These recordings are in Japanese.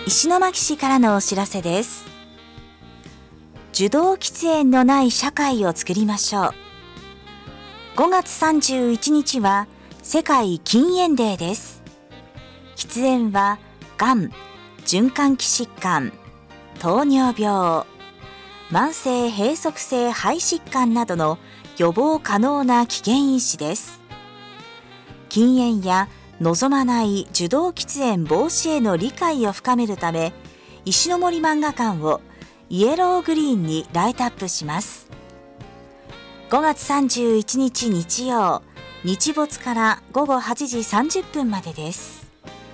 石巻市からのお知らせです。受動喫煙のない社会を作りましょう。5月31日は世界禁煙デーです。喫煙はがん、循環器疾患、糖尿病、慢性閉塞性肺疾患などの予防可能な危険因子です。禁煙や望まない受動喫煙防止への理解を深めるため、石ノ森漫画館をイエローグリーンにライトアップします。5月31日日曜、日没から午後8時30分までです。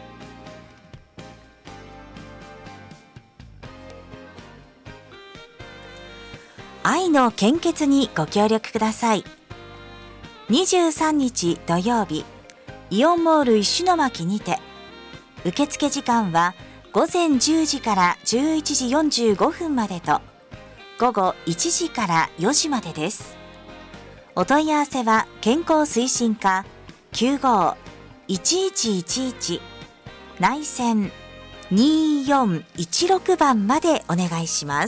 愛の献血にご協力ください。23日土曜日、イオンモール石巻にて、受付時間は午前10時から11時45分までと、午後1時から4時までです。お問い合わせは健康推進課 95-1111 内線2416番までお願いします。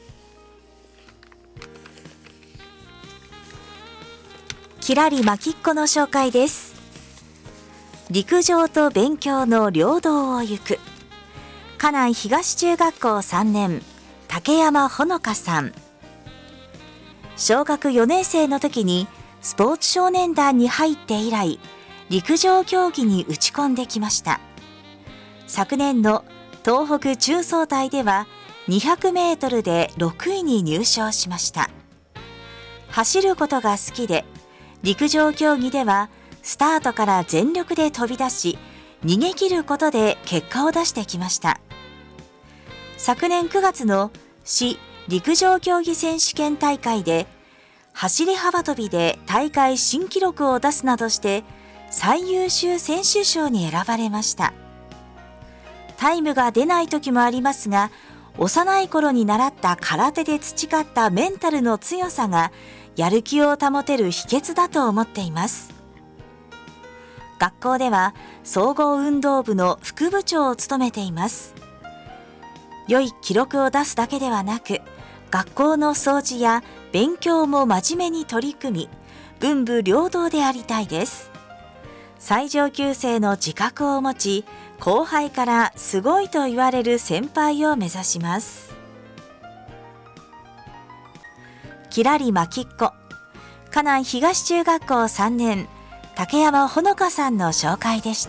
きらりまきっこの紹介です。陸上と勉強の両道を行く家内東中学校3年竹山ほのかさん。小学4年生の時にスポーツ少年団に入って以来、陸上競技に打ち込んできました。昨年の東北中総体では200メートルで6位に入賞しました。走ることが好きで、陸上競技ではスタートから全力で飛び出し、逃げ切ることで結果を出してきました。昨年9月の市陸上競技選手権大会で、走り幅跳びで大会新記録を出すなどして最優秀選手賞に選ばれました。タイムが出ない時もありますが、幼い頃に習った空手で培ったメンタルの強さがやる気を保てる秘訣だと思っています。学校では総合運動部の副部長を務めています。良い記録を出すだけではなく、学校の掃除や勉強も真面目に取り組み、文武両道でありたいです。最上級生の自覚を持ち、後輩からすごいと言われる先輩を目指します。きらりまきっこ、家内東中学校3年竹山ほのかさんの紹介でした。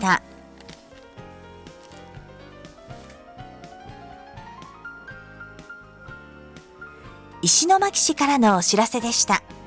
石巻市からのお知らせでした。